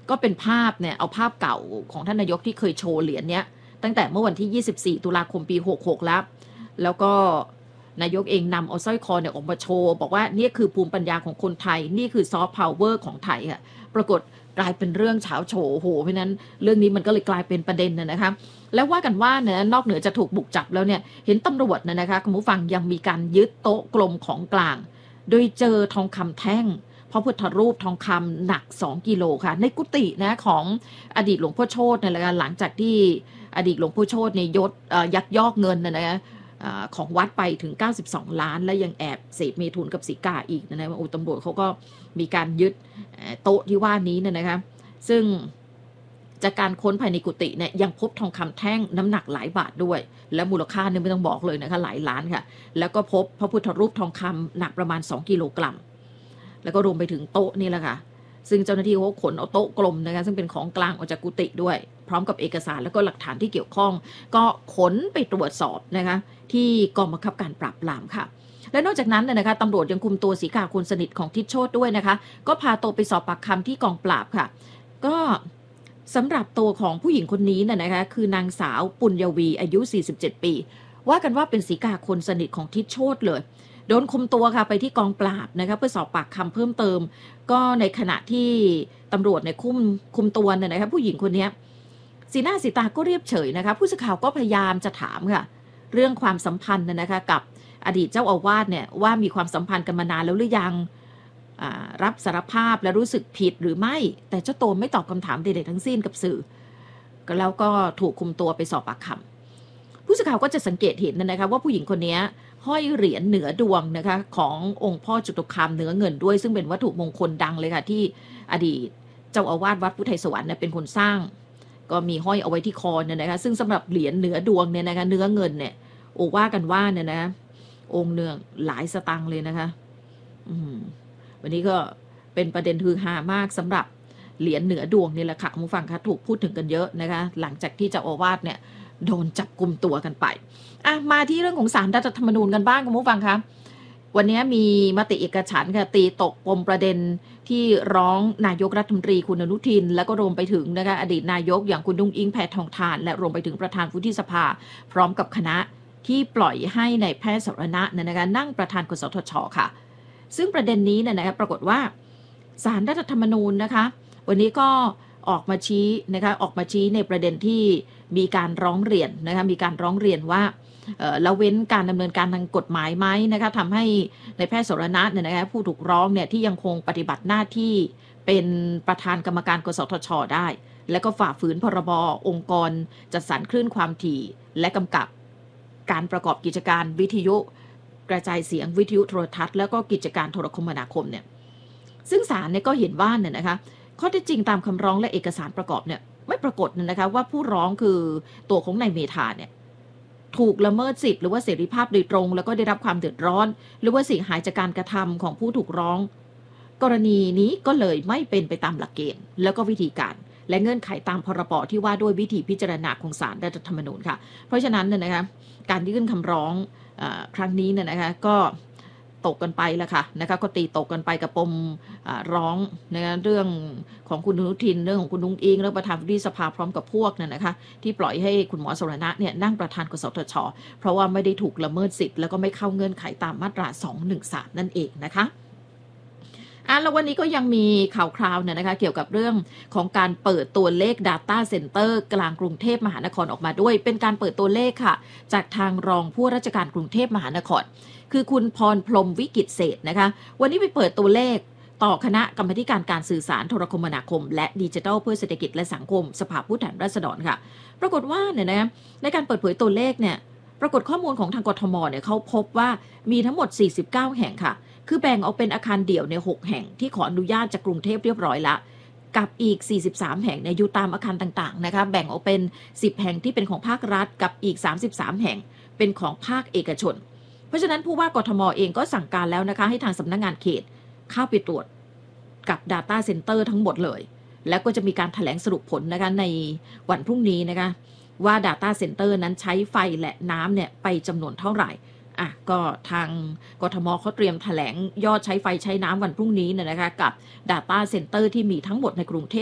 ก็เป็นภาพเนี่ยเอาภาพเก่าของท่านนายกที่เคยโชว์เหรียญเนี้ยตั้งแต่เมื่อวันที่24ตุลาคมปี66แล้วก็นายกเองนำเอาสร้อยคอเนี่ยออกมาโชว์บอกว่านี่คือภูมิปัญญาของคนไทยนี่คือซอฟต์พาวเวอร์ของไทยค่ะปรากฏกลายเป็นเรื่องเฉาโฉโหเพราะนั้นเรื่องนี้มันก็เลยกลายเป็นประเด็นนะคะแล้วว่ากันว่าเนี่ยนอกเหนือจะถูกบุกจับแล้วเนี่ยเห็นตำรวจนะคะคุณผู้ฟังยังมีการยึดโต๊ะกลมของกลางโดยเจอทองคำแท่งพระพุทธรูปทองคำหนัก2กิโลค่ะในกุฏินะของอดีตหลวงพ่อโชติเนี่ยแหละหลังจากที่อดีตหลวงพ่อโชติเนี่ยยักยอกเงินนะคะของวัดไปถึง92ล้านและยังแอบเสพเมถุนกับสีกาอีกนะตำรวจเขาก็มีการยึดโต๊ะที่ว่านี้นะคะซึ่งจากการค้นภายในกุฏิเนี่ยยังพบทองคำแท่งน้ำหนักหลายบาทด้วยและมูลค่าเนี่ยไม่ต้องบอกเลยนะคะหลายล้านค่ะแล้วก็พบพระพุทธรูปทองคำหนักประมาณ2กิโลกรัมแล้วก็รวมไปถึงโต๊ะนี่แหละค่ะซึ่งเจ้าหน้าที่เขาขนเอาโต๊ะกลมนะคะซึ่งเป็นของกลางออกจากกุฏิด้วยพร้อมกับเอกสารแล้วก็หลักฐานที่เกี่ยวข้องก็ขนไปตรวจสอบนะคะที่กองบังคับการปราบปรามค่ะและนอกจากนั้นนะคะตำรวจยังคุมตัวศรีกาคนสนิทของทิศโชติด้วยนะคะก็พาตัวไปสอบปากคำที่กองปราบค่ะก็สำหรับตัวของผู้หญิงคนนี้นะคะคือนางสาวปุญญวีอายุ47ปีว่ากันว่าเป็นศรีกาคนสนิทของทิศโชติเลยโดนคุมตัวค่ะไปที่กองปราบนะคะเพื่อสอบปากคำเพิ่มเติมก็ในขณะที่ตำรวจเนี่ยคุมตัวนะคะผู้หญิงคนนี้สีหน้าสีตาก็เรียบเฉยนะคะผู้สื่อข่าวก็พยายามจะถามค่ะเรื่องความสัมพันธ์นะคะกับอดีตเจ้าอาวาสเนี่ยว่ามีความสัมพันธ์กันมานานแล้วหรือยังรับสารภาพและรู้สึกผิดหรือไม่แต่เจ้าตัวไม่ตอบคำถามใดๆทั้งสิ้นกับสื่อแล้วก็ถูกคุมตัวไปสอบปากคำผู้สื่อข่าวก็จะสังเกตเห็นนะคะว่าผู้หญิงคนนี้ห้อยเหรียญเหนือดวงนะคะขององค์พ่อจตุคามเนื้อเงินด้วยซึ่งเป็นวัตถุมงคลดังเลยค่ะที่อดีตเจ้าอาวาสวัดพุทธไทยสวรรค์เป็นคนสร้างก็มีห้อยเอาไว้ที่คอเนี่ยนะคะซึ่งสำหรับเหรียญเหนือดวงเนี่ยนะคะเนื้อเงินเนี่ยว่ากันว่าเนี่ยนะองค์เนืองหลายสตังค์เลยนะคะวันนี้ก็เป็นประเด็นฮือฮามากสำหรับเหรียญเหนือดวงนี่แหละค่ะคุณผู้ฟังคะถูกพูดถึงกันเยอะนะคะหลังจากที่เจ้าอาวาสเนี่ยโดนจับกุมตัวกันไปมาที่เรื่องของศาลรัฐธรรมนูญกันบ้างคุณผู้ฟังคะวันนี้มีมติเอกฉันท์ค่ะตีตกปมประเด็นที่ร้องนายกรัฐมนตรีคุณอนุทินและก็รวมไปถึงนะคะอดีตนายกอย่างคุณนุ้งอิงแพทองธารและรวมไปถึงประธานวุฒิสภาพร้อมกับคณะที่ปล่อยให้ในายแพทย์สรณะนะคะนั่งประธานกสทชค่ะซึ่งประเด็นนี้นะคะปรากฏว่าศาลรัฐธรรมนูญนะคะวันนี้ก็ออกมาชี้ในประเด็นที่มีการร้องเรียนนะคะมีการร้องเรียนว่าละเว้นการดำเนินการทางกฎหมายไหมนะคะทำให้นายแพทย์สรณะเนี่ยนะคะผู้ถูกร้องเนี่ยที่ยังคงปฏิบัติหน้าที่เป็นประธานกรรมการกสทชได้และก็ฝ่าฝืนพรบองค์กรจัดสรรคลื่นความถี่และกำกับการประกอบกิจการวิทยุกระจายเสียงวิทยุโทรทัศน์แล้วก็กิจการโทรคมนาคมเนี่ยซึ่งศาลเนี่ยก็เห็นว่าเนี่ยนะคะข้อเท็จจริงตามคำร้องและเอกสารประกอบเนี่ยไม่ปรากฏนะคะว่าผู้ร้องคือตัวของนายเมธาเนี่ยถูกละเมิดสิทธิ์หรือว่าเสรีภาพโดยตรงแล้วก็ได้รับความเดือดร้อนหรือว่าเสียหายจากการกระทำของผู้ถูกร้องกรณีนี้ก็เลยไม่เป็นไปตามหลักเกณฑ์แล้วก็วิธีการและเงื่อนไขตามพรบที่ว่าด้วยวิธีพิจารณาของศาลรัฐธรรมนูญค่ะเพราะฉะนั้นเนี่ยนะคะการยื่นคำร้องครั้งนี้เนี่ยนะคะก็ตกกันไปแล้วค่ะนะคะก็ตีตกกันไปกับปมร้องนะคะเรื่องของคุณอนุทินเรื่องของคุณนุ้งอิงและประธานวุฒิสภาพร้อมกับพวกเนี่ยนะคะที่ปล่อยให้คุณหมอสรณะเนี่ยนั่งประธานกสทช.เพราะว่าไม่ได้ถูกละเมิดสิทธิ์แล้วก็ไม่เข้าเงื่อนไขตามมาตรา213นั่นเองนะคะแล้ววันนี้ก็ยังมีข่าวคราวเนี่ยนะคะเกี่ยวกับเรื่องของการเปิดตัวเลข Data Center กลางกรุงเทพมหานครออกมาด้วยเป็นการเปิดตัวเลขค่ะจากทางรองผู้ราชการกรุงเทพมหานครคือคุณพรพรหมวิกิตเศรษฐ์นะคะวันนี้ไปเปิดตัวเลขต่อคณะกรรมาธิการสื่อสารโทรคมนาคมและดิจิทัลเพื่อเศรษฐกิจและสังคมสภาผู้แทนราษฎรค่ะปรากฏว่าเนี่ยนะในการเปิดเผยตัวเลขเนี่ยปรากฏข้อมูลของทางกทมเนี่ยเขาพบว่ามีทั้งหมด49แห่งค่ะคือแบ่งออกเป็นอาคารเดี่ยวใน6แห่งที่ขออนุญาตจากกรุงเทพเรียบร้อยละกับอีก43แห่งอยู่ตามอาคารต่างๆนะคะแบ่งออกเป็น10แห่งที่เป็นของภาครัฐกับอีก33แห่งเป็นของภาคเอกชนเพราะฉะนั้นผู้ว่ากทมเองก็สั่งการแล้วนะคะให้ทางสำนักงานเขตเข้าไปตรวจกับ Data Center ทั้งหมดเลยแล้วก็จะมีการแถลงสรุปผลนะคะในวันพรุ่งนี้นะคะว่า Data Center นั้นใช้ไฟและน้ำเนี่ยไปจำนวนเท่าไหร่ก็ทางกทมเขาเตรียมแถลงยอดใช้ไฟใช้น้ำวันพรุ่งนี้นะคะกับ Data Center ที่มีทั้งหมดในกรุงเทพ